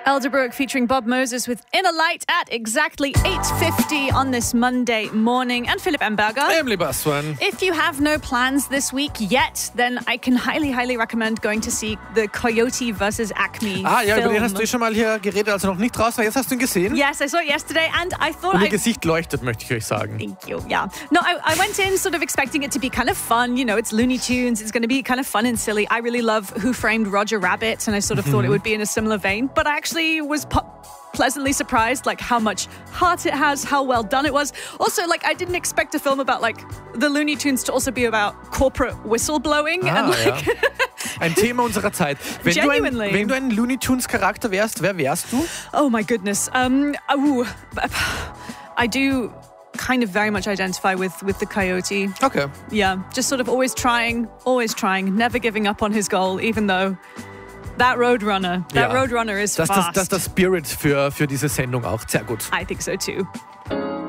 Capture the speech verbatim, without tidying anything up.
Elderbrook featuring Bob Moses with Inner Light at exactly eight fifty on this Monday morning. And Philipp Emberger. Emily Baswan. If you have no plans this week yet, then I can highly, highly recommend going to see the Coyote versus Acme Ah, ja, film. über den hast du schon mal hier geredet, als er noch nicht raus war. Jetzt hast du ihn gesehen. Yes, I saw it yesterday and I thought Und ihr I... Gesicht leuchtet, möchte ich euch sagen. Thank you, yeah. No, I, I went in sort of expecting it to be kind of fun. You know, it's Looney Tunes. It's going to be kind of fun and silly. I really love Who Framed Roger Rabbit, and I sort of thought it would be in a similar vein. But I actually was po- pleasantly surprised, like how much heart it has, how well done it was. Also, like I didn't expect a film about like the Looney Tunes to also be about corporate whistleblowing. Ah, and like ja. Ein Thema unserer Zeit. Wenn du, ein, Genuinely. wenn du ein Looney Tunes Charakter wärst, wer wärst du? Oh my goodness. Um, ooh, I do kind of very much identify with with the Coyote. Okay. Yeah, just sort of always trying, always trying, never giving up on his goal, even though that Roadrunner, that Ja. Roadrunner is Das, das, fast. das ist der Spirit für, für diese Sendung auch. Sehr gut. I think so too.